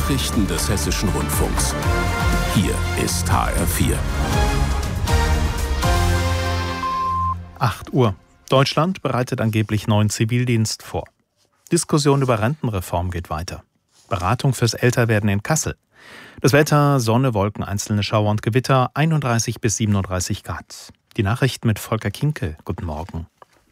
Nachrichten des Hessischen Rundfunks. Hier ist HR4. 8 Uhr. Deutschland bereitet angeblich neuen Zivildienst vor. Diskussion über Rentenreform geht weiter. Beratung fürs Älterwerden in Kassel. Das Wetter: Sonne, Wolken, einzelne Schauer und Gewitter, 31 bis 37 Grad. Die Nachrichten mit Volker Kinkel. Guten Morgen.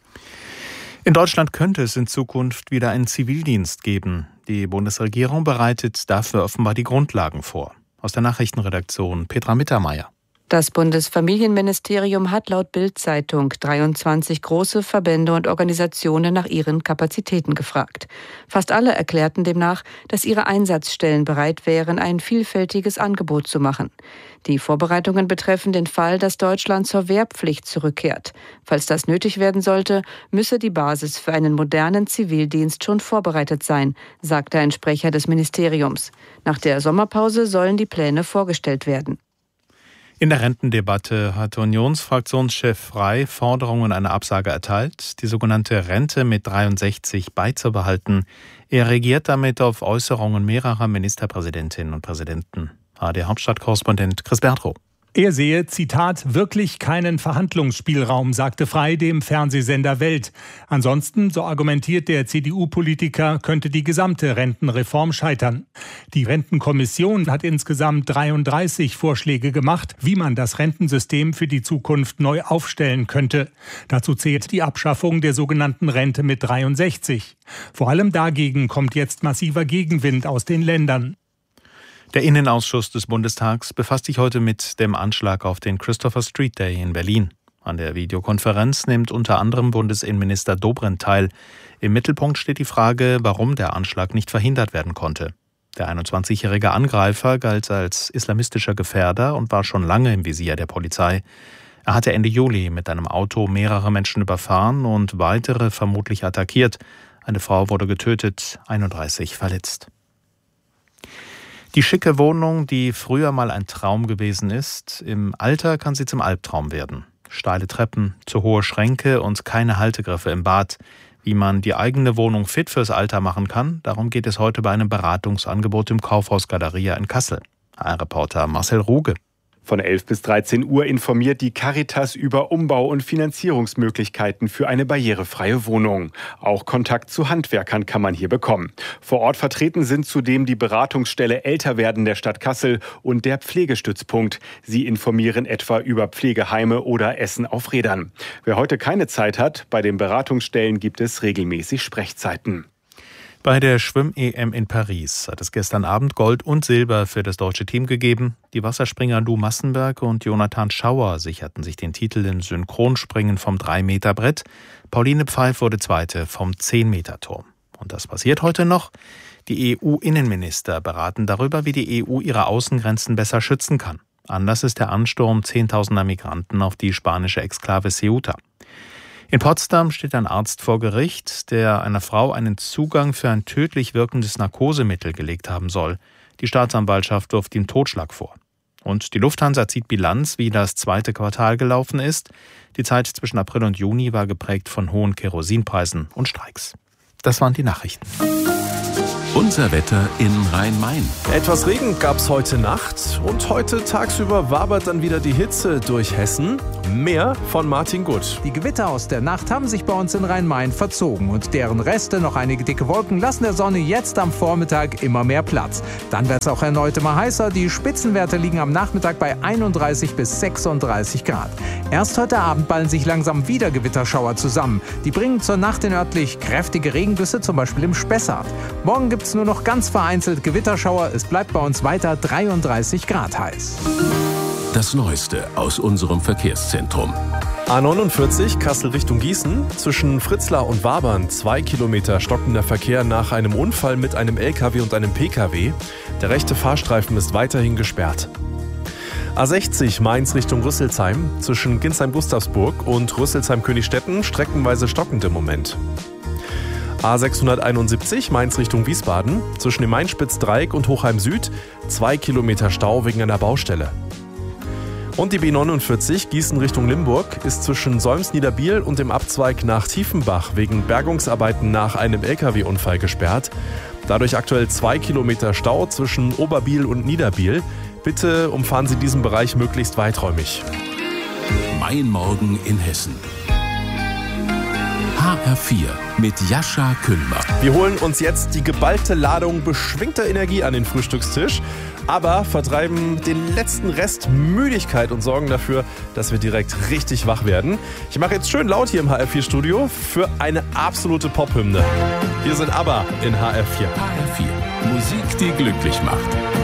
In Deutschland könnte es in Zukunft wieder einen Zivildienst geben. Die Bundesregierung bereitet dafür offenbar die Grundlagen vor. Aus der Nachrichtenredaktion Petra Mittermeier. Das Bundesfamilienministerium hat laut Bild-Zeitung 23 große Verbände und Organisationen nach ihren Kapazitäten gefragt. Fast alle erklärten demnach, dass ihre Einsatzstellen bereit wären, ein vielfältiges Angebot zu machen. Die Vorbereitungen betreffen den Fall, dass Deutschland zur Wehrpflicht zurückkehrt. Falls das nötig werden sollte, müsse die Basis für einen modernen Zivildienst schon vorbereitet sein, sagte ein Sprecher des Ministeriums. Nach der Sommerpause sollen die Pläne vorgestellt werden. In der Rentendebatte hat Unionsfraktionschef Frey Forderungen einer Absage erteilt, die sogenannte Rente mit 63 beizubehalten. Er reagiert damit auf Äußerungen mehrerer Ministerpräsidentinnen und Präsidenten. ARD-Hauptstadtkorrespondent Chris Bertrow. Er sehe, Zitat, wirklich keinen Verhandlungsspielraum, sagte Frey dem Fernsehsender Welt. Ansonsten, so argumentiert der CDU-Politiker, könnte die gesamte Rentenreform scheitern. Die Rentenkommission hat insgesamt 33 Vorschläge gemacht, wie man das Rentensystem für die Zukunft neu aufstellen könnte. Dazu zählt die Abschaffung der sogenannten Rente mit 63. Vor allem dagegen kommt jetzt massiver Gegenwind aus den Ländern. Der Innenausschuss des Bundestags befasst sich heute mit dem Anschlag auf den Christopher Street Day in Berlin. An der Videokonferenz nimmt unter anderem Bundesinnenminister Dobrindt teil. Im Mittelpunkt steht die Frage, warum der Anschlag nicht verhindert werden konnte. Der 21-jährige Angreifer galt als islamistischer Gefährder und war schon lange im Visier der Polizei. Er hatte Ende Juli mit einem Auto mehrere Menschen überfahren und weitere vermutlich attackiert. Eine Frau wurde getötet, 31 verletzt. Die schicke Wohnung, die früher mal ein Traum gewesen ist, im Alter kann sie zum Albtraum werden. Steile Treppen, zu hohe Schränke und keine Haltegriffe im Bad. Wie man die eigene Wohnung fit fürs Alter machen kann, darum geht es heute bei einem Beratungsangebot im Kaufhaus Galeria in Kassel. HR-Reporter Marcel Ruge. Von 11 bis 13 Uhr informiert die Caritas über Umbau- und Finanzierungsmöglichkeiten für eine barrierefreie Wohnung. Auch Kontakt zu Handwerkern kann man hier bekommen. Vor Ort vertreten sind zudem die Beratungsstelle Älterwerden der Stadt Kassel und der Pflegestützpunkt. Sie informieren etwa über Pflegeheime oder Essen auf Rädern. Wer heute keine Zeit hat, bei den Beratungsstellen gibt es regelmäßig Sprechzeiten. Bei der Schwimm-EM in Paris hat es gestern Abend Gold und Silber für das deutsche Team gegeben. Die Wasserspringer Lou Massenberg und Jonathan Schauer sicherten sich den Titel im Synchronspringen vom 3-Meter-Brett. Pauline Pfeif wurde Zweite vom 10-Meter-Turm. Und das passiert heute noch. Die EU-Innenminister beraten darüber, wie die EU ihre Außengrenzen besser schützen kann. Anlass ist der Ansturm Zehntausender Migranten auf die spanische Exklave Ceuta. In Potsdam steht ein Arzt vor Gericht, der einer Frau einen Zugang für ein tödlich wirkendes Narkosemittel gelegt haben soll. Die Staatsanwaltschaft wirft ihm Totschlag vor. Und die Lufthansa zieht Bilanz, wie das zweite Quartal gelaufen ist. Die Zeit zwischen April und Juni war geprägt von hohen Kerosinpreisen und Streiks. Das waren die Nachrichten. Unser Wetter in Rhein-Main. Etwas Regen gab's heute Nacht und heute tagsüber wabert dann wieder die Hitze durch Hessen. Mehr von Martin Gutt. Die Gewitter aus der Nacht haben sich bei uns in Rhein-Main verzogen und deren Reste, noch einige dicke Wolken, lassen der Sonne jetzt am Vormittag immer mehr Platz. Dann wird es auch erneut immer heißer. Die Spitzenwerte liegen am Nachmittag bei 31 bis 36 Grad. Erst heute Abend ballen sich langsam wieder Gewitterschauer zusammen. Die bringen zur Nacht in örtlich kräftige Regengüsse, zum Beispiel im Spessart. Morgen gibt es nur noch ganz vereinzelt Gewitterschauer. Es bleibt bei uns weiter 33 Grad heiß. Das Neueste aus unserem Verkehrszentrum. A49 Kassel Richtung Gießen. Zwischen Fritzlar und Wabern 2 Kilometer stockender Verkehr nach einem Unfall mit einem LKW und einem PKW. Der rechte Fahrstreifen ist weiterhin gesperrt. A60 Mainz Richtung Rüsselsheim. Zwischen Ginsheim-Gustavsburg und Rüsselsheim-Königstetten streckenweise stockend im Moment. A671 Mainz Richtung Wiesbaden. Zwischen dem Mainspitz-Dreieck und Hochheim Süd 2 Kilometer Stau wegen einer Baustelle. Und die B49 Gießen Richtung Limburg ist zwischen Solms-Niederbiel und dem Abzweig nach Tiefenbach wegen Bergungsarbeiten nach einem LKW-Unfall gesperrt. Dadurch aktuell 2 Kilometer Stau zwischen Oberbiel und Niederbiel. Bitte umfahren Sie diesen Bereich möglichst weiträumig. Mein Morgen in Hessen. HR4 mit Jascha Kühlmer. Wir holen uns jetzt die geballte Ladung beschwingter Energie an den Frühstückstisch, aber vertreiben den letzten Rest Müdigkeit und sorgen dafür, dass wir direkt richtig wach werden. Ich mache jetzt schön laut hier im HR4-Studio für eine absolute Pop-Hymne. Hier sind ABBA in HR4. HR4. Musik, die glücklich macht.